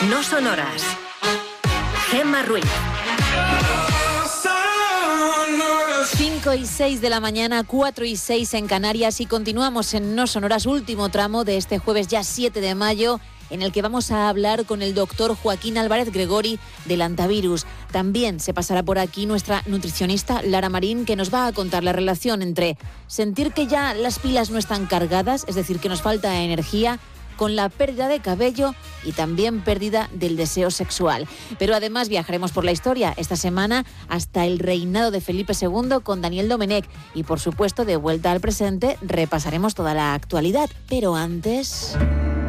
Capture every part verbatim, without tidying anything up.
No Sonoras. Gemma Ruiz. cinco y seis de la mañana, cuatro y seis en Canarias, y continuamos en No Sonoras, último tramo de este jueves ya siete de mayo, en el que vamos a hablar con el doctor Joaquín Álvarez Gregori del Antivirus. También se pasará por aquí nuestra nutricionista Lara Marín, que nos va a contar la relación entre sentir que ya las pilas no están cargadas, es decir, que nos falta energía, con la pérdida de cabello y también pérdida del deseo sexual. Pero además viajaremos por la historia esta semana hasta el reinado de Felipe segundo con Daniel Domenech, y por supuesto, de vuelta al presente, repasaremos toda la actualidad. Pero antes...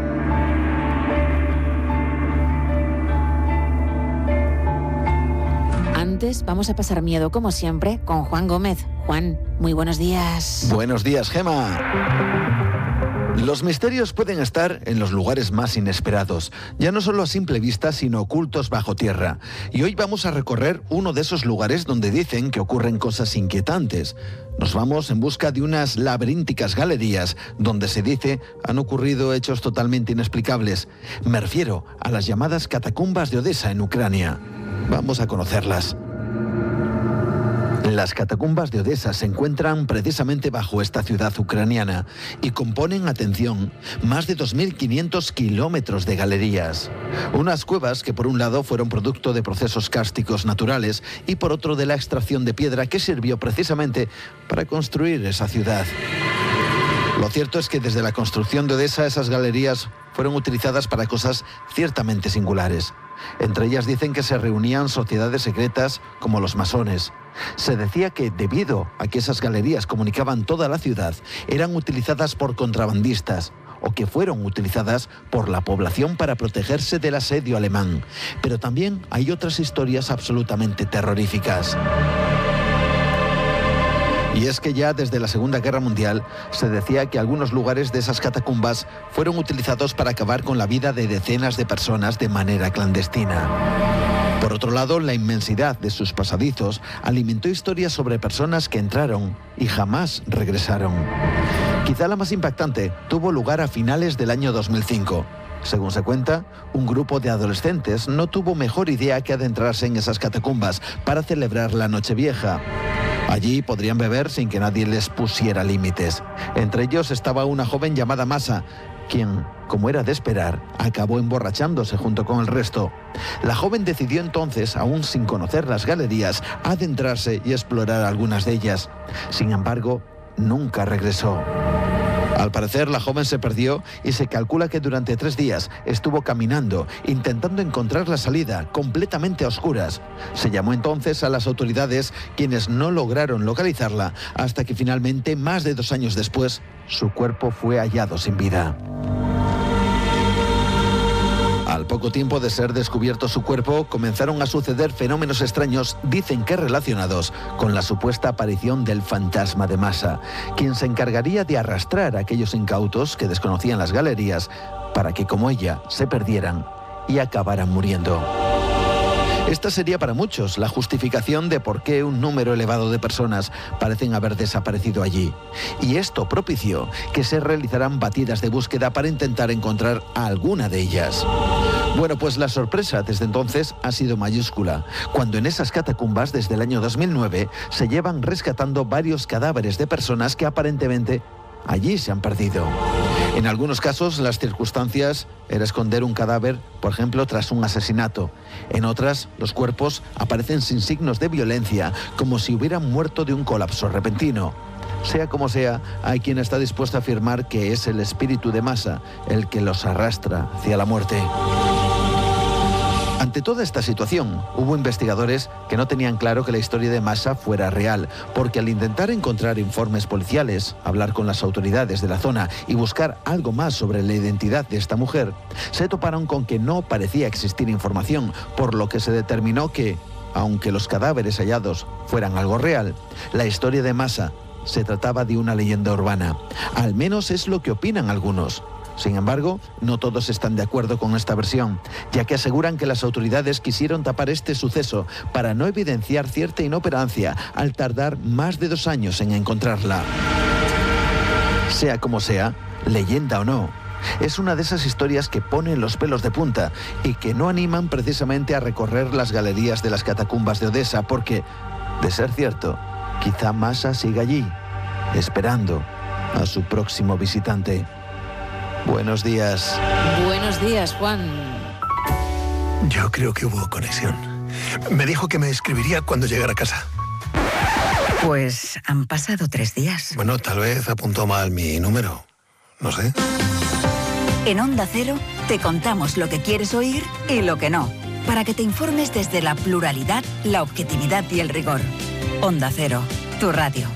Antes vamos a pasar miedo, como siempre, con Juan Gómez. Juan, muy buenos días. Buenos días, Gemma. Los misterios pueden estar en los lugares más inesperados, ya no solo a simple vista, sino ocultos bajo tierra. Y hoy vamos a recorrer uno de esos lugares donde dicen que ocurren cosas inquietantes. Nos vamos en busca de unas laberínticas galerías donde se dice han ocurrido hechos totalmente inexplicables. Me refiero a las llamadas catacumbas de Odesa en Ucrania. Vamos a conocerlas. Las catacumbas de Odesa se encuentran precisamente bajo esta ciudad ucraniana y componen, atención, más de dos mil quinientos kilómetros de galerías. Unas cuevas que por un lado fueron producto de procesos kársticos naturales y por otro de la extracción de piedra que sirvió precisamente para construir esa ciudad. Lo cierto es que desde la construcción de Odesa esas galerías fueron utilizadas para cosas ciertamente singulares. Entre ellas dicen que se reunían sociedades secretas como los masones. Se decía que debido a que esas galerías comunicaban toda la ciudad, eran utilizadas por contrabandistas o que fueron utilizadas por la población para protegerse del asedio alemán. Pero también hay otras historias absolutamente terroríficas. Y es que ya desde la Segunda Guerra Mundial se decía que algunos lugares de esas catacumbas fueron utilizados para acabar con la vida de decenas de personas de manera clandestina. Por otro lado, la inmensidad de sus pasadizos alimentó historias sobre personas que entraron y jamás regresaron. Quizá la más impactante tuvo lugar a finales del año dos mil cinco. Según se cuenta, un grupo de adolescentes no tuvo mejor idea que adentrarse en esas catacumbas para celebrar la Nochevieja. Allí podrían beber sin que nadie les pusiera límites. Entre ellos estaba una joven llamada Masa, quien, como era de esperar, acabó emborrachándose junto con el resto. La joven decidió entonces, aún sin conocer las galerías, adentrarse y explorar algunas de ellas. Sin embargo, nunca regresó. Al parecer, la joven se perdió y se calcula que durante tres días estuvo caminando, intentando encontrar la salida, completamente a oscuras. Se llamó entonces a las autoridades, quienes no lograron localizarla, hasta que finalmente, más de dos años después, su cuerpo fue hallado sin vida. Al poco tiempo de ser descubierto su cuerpo, comenzaron a suceder fenómenos extraños, dicen que relacionados con la supuesta aparición del fantasma de Masa, quien se encargaría de arrastrar a aquellos incautos que desconocían las galerías para que, como ella, se perdieran y acabaran muriendo. Esta sería para muchos la justificación de por qué un número elevado de personas parecen haber desaparecido allí. Y esto propició que se realizaran batidas de búsqueda para intentar encontrar a alguna de ellas. Bueno, pues la sorpresa desde entonces ha sido mayúscula, cuando en esas catacumbas desde el año dos mil nueve se llevan rescatando varios cadáveres de personas que aparentemente allí se han perdido. En algunos casos, las circunstancias era esconder un cadáver, por ejemplo, tras un asesinato. En otras, los cuerpos aparecen sin signos de violencia, como si hubieran muerto de un colapso repentino. Sea como sea, hay quien está dispuesto a afirmar que es el espíritu de Masa el que los arrastra hacia la muerte. Ante toda esta situación, hubo investigadores que no tenían claro que la historia de Masa fuera real, porque al intentar encontrar informes policiales, hablar con las autoridades de la zona y buscar algo más sobre la identidad de esta mujer, se toparon con que no parecía existir información, por lo que se determinó que, aunque los cadáveres hallados fueran algo real, la historia de Masa se trataba de una leyenda urbana. Al menos es lo que opinan algunos. Sin embargo, no todos están de acuerdo con esta versión, ya que aseguran que las autoridades quisieron tapar este suceso para no evidenciar cierta inoperancia al tardar más de dos años en encontrarla. Sea como sea, leyenda o no, Es una de esas historias que ponen los pelos de punta y que no animan precisamente a recorrer las galerías de las catacumbas de Odesa, porque, de ser cierto, quizá Masha siga allí, esperando a su próximo visitante. Buenos días. Buenos días, Juan. Yo creo que hubo conexión. Me dijo que me escribiría cuando llegara a casa. Pues han pasado tres días. Bueno, tal vez apuntó mal mi número. No sé. En Onda Cero te contamos lo que quieres oír y lo que no, para que te informes desde la pluralidad, la objetividad y el rigor. Onda Cero, tu radio.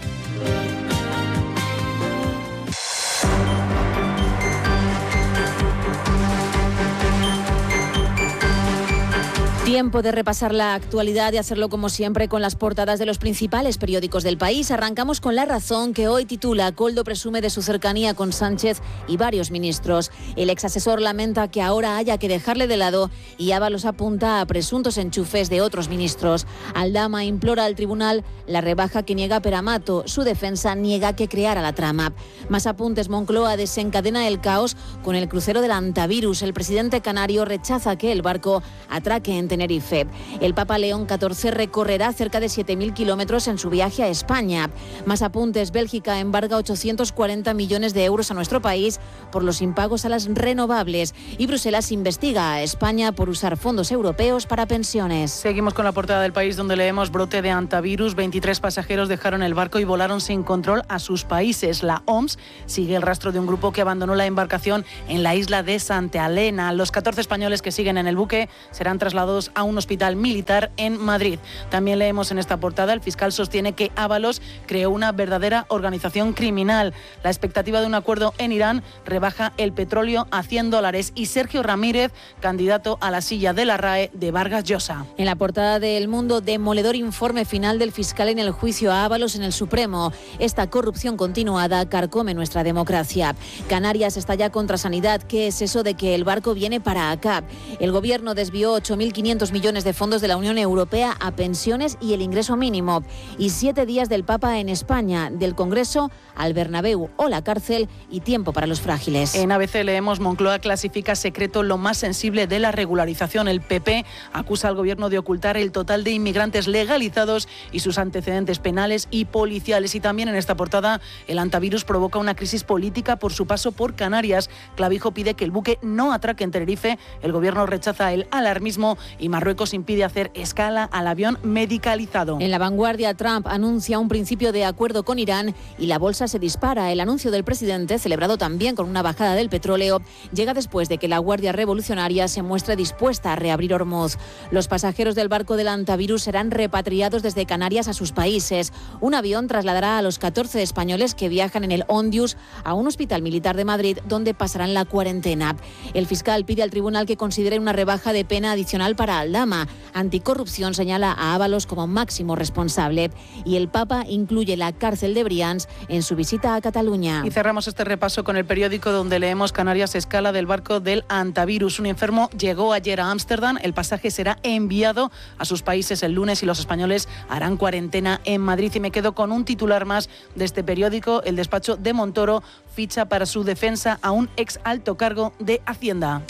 Tiempo de repasar la actualidad y hacerlo como siempre con las portadas de los principales periódicos del país. Arrancamos con La Razón, que hoy titula: Koldo presume de su cercanía con Sánchez y varios ministros. El exasesor lamenta que ahora haya que dejarle de lado y Ábalos apunta a presuntos enchufes de otros ministros. Aldama implora al tribunal la rebaja que niega Peramato. Su defensa niega que creara la trama. Más apuntes: Moncloa desencadena el caos con el crucero del Antavirus. El presidente canario rechaza que el barco atraque en Tenerife. El Papa León catorce recorrerá cerca de siete mil kilómetros en su viaje a España. Más apuntes: Bélgica embarga ochocientos cuarenta millones de euros a nuestro país por los impagos a las renovables. Y Bruselas investiga a España por usar fondos europeos para pensiones. Seguimos con la portada del País, donde leemos: brote de Antavirus, veintitrés pasajeros dejaron el barco y volaron sin control a sus países. La O M S sigue el rastro de un grupo que abandonó la embarcación en la isla de Santa Elena. Los catorce españoles que siguen en el buque serán trasladados a un hospital militar en Madrid. También leemos en esta portada: el fiscal sostiene que Ábalos creó una verdadera organización criminal. La expectativa de un acuerdo en Irán rebaja el petróleo a cien dólares. Y Sergio Ramírez, candidato a la silla de la R A E de Vargas Llosa. En la portada de El Mundo: demoledor informe final del fiscal en el juicio a Ábalos en el Supremo. Esta corrupción continuada carcome nuestra democracia. Canarias está ya contra Sanidad. ¿Qué es eso de que el barco viene para acá? El gobierno desvió ocho mil quinientos millones de fondos de la Unión Europea a pensiones y el ingreso mínimo. Y siete días del Papa en España, del Congreso al Bernabéu o la cárcel, y tiempo para los frágiles. En A B C leemos: Moncloa clasifica secreto lo más sensible de la regularización. El P P acusa al gobierno de ocultar el total de inmigrantes legalizados y sus antecedentes penales y policiales. Y también en esta portada: el Antavirus provoca una crisis política por su paso por Canarias. Clavijo pide que el buque no atraque en Tenerife. El gobierno rechaza el alarmismo y Marruecos impide hacer escala al avión medicalizado. En La Vanguardia: Trump anuncia un principio de acuerdo con Irán y la bolsa se dispara. El anuncio del presidente, celebrado también con una bajada del petróleo, llega después de que la Guardia Revolucionaria se muestre dispuesta a reabrir Hormuz. Los pasajeros del barco del Antavirus serán repatriados desde Canarias a sus países. Un avión trasladará a los catorce españoles que viajan en el Ondius a un hospital militar de Madrid, donde pasarán la cuarentena. El fiscal pide al tribunal que considere una rebaja de pena adicional para Aldama. Anticorrupción señala a Ábalos como máximo responsable. Y el Papa incluye la cárcel de Brians en su visita a Cataluña. Y cerramos este repaso con El Periódico, donde leemos: Canarias escala del barco del Antavirus. Un enfermo llegó ayer a Ámsterdam. El pasaje será enviado a sus países el lunes y los españoles harán cuarentena en Madrid. Y me quedo con un titular más de este periódico: el despacho de Montoro ficha para su defensa a un ex alto cargo de Hacienda.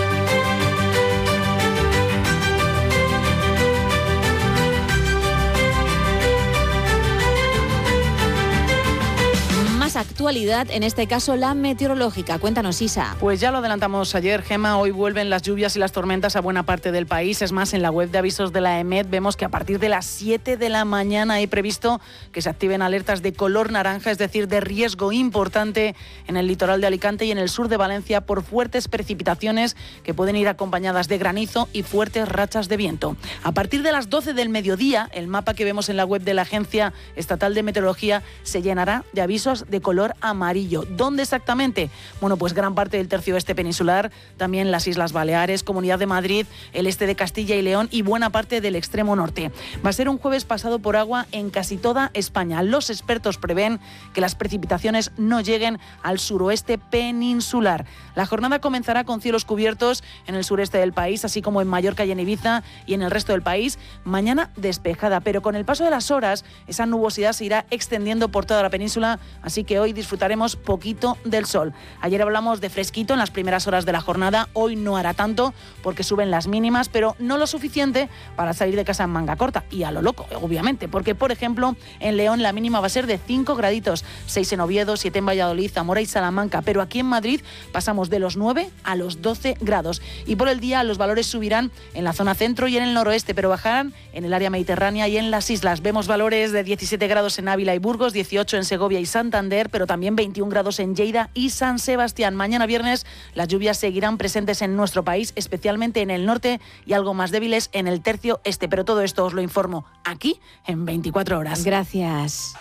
Actualidad, en este caso la meteorológica. Cuéntanos, Isa. Pues ya lo adelantamos ayer, Gema. Hoy vuelven las lluvias y las tormentas a buena parte del país. Es más, en la web de avisos de la EMET vemos que a partir de las siete de la mañana hay previsto que se activen alertas de color naranja, es decir, de riesgo importante en el litoral de Alicante y en el sur de Valencia por fuertes precipitaciones que pueden ir acompañadas de granizo y fuertes rachas de viento. A partir de las doce del mediodía, el mapa que vemos en la web de la Agencia Estatal de Meteorología se llenará de avisos de color amarillo. ¿Dónde exactamente? Bueno, pues gran parte del tercio oeste peninsular, también las Islas Baleares, Comunidad de Madrid, el este de Castilla y León y buena parte del extremo norte. Va a ser un jueves pasado por agua en casi toda España. Los expertos prevén que las precipitaciones no lleguen al suroeste peninsular. La jornada comenzará con cielos cubiertos en el sureste del país, así como en Mallorca y en Ibiza, y en el resto del país mañana despejada, pero con el paso de las horas esa nubosidad se irá extendiendo por toda la península, así que que hoy disfrutaremos poquito del sol. Ayer hablamos de fresquito en las primeras horas de la jornada, hoy no hará tanto porque suben las mínimas, pero no lo suficiente para salir de casa en manga corta, y a lo loco, obviamente, porque por ejemplo en León la mínima va a ser de cinco graditos, seis en Oviedo, siete en Valladolid, Zamora y Salamanca, pero aquí en Madrid pasamos de los nueve a los doce grados. Y por el día los valores subirán en la zona centro y en el noroeste, pero bajarán en el área mediterránea y en las islas. Vemos valores de diecisiete grados en Ávila y Burgos, dieciocho en Segovia y Santander, pero también veintiún grados en Lleida y San Sebastián. Mañana viernes las lluvias seguirán presentes en nuestro país, especialmente en el norte y algo más débiles en el tercio este, pero todo esto os lo informo aquí en veinticuatro horas. Gracias.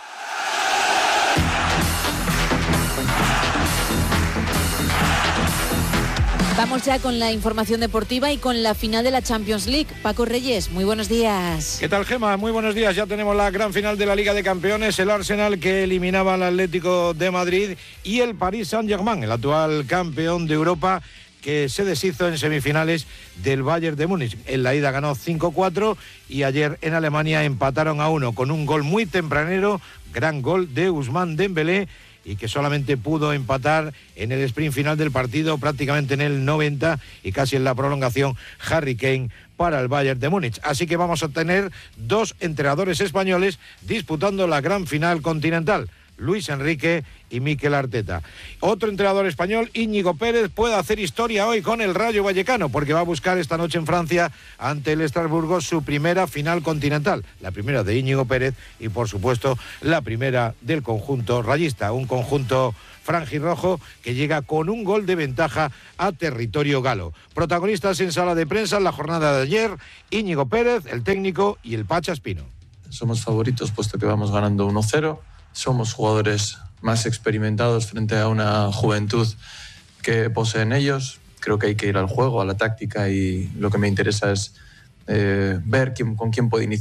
Vamos ya con la información deportiva y con la final de la Champions League. Paco Reyes, muy buenos días. ¿Qué tal, Gema? Muy buenos días. Ya tenemos la gran final de la Liga de Campeones. El Arsenal, que eliminaba al Atlético de Madrid, y el Paris Saint-Germain, el actual campeón de Europa, que se deshizo en semifinales del Bayern de Múnich. En la ida ganó cinco cuatro y ayer en Alemania empataron a uno con un gol muy tempranero, gran gol de Ousmane Dembélé, y que solamente pudo empatar en el sprint final del partido, prácticamente en el noventa y casi en la prolongación, Harry Kane para el Bayern de Múnich. Así que vamos a tener dos entrenadores españoles disputando la gran final continental, Luis Enrique y Mikel Arteta. Otro entrenador español, Íñigo Pérez, puede hacer historia hoy con el Rayo Vallecano, porque va a buscar esta noche en Francia, ante el Estrasburgo, su primera final continental. La primera de Íñigo Pérez y, por supuesto, la primera del conjunto rayista. Un conjunto franjirrojo que llega con un gol de ventaja a territorio galo. Protagonistas en sala de prensa en la jornada de ayer, Íñigo Pérez, el técnico, y el Pacha Espino. Somos favoritos puesto que vamos ganando uno cero. Somos jugadores más experimentados frente a una juventud que poseen ellos. Creo que hay que ir al juego, a la táctica, y lo que me interesa es eh, ver quién, con quién puede iniciar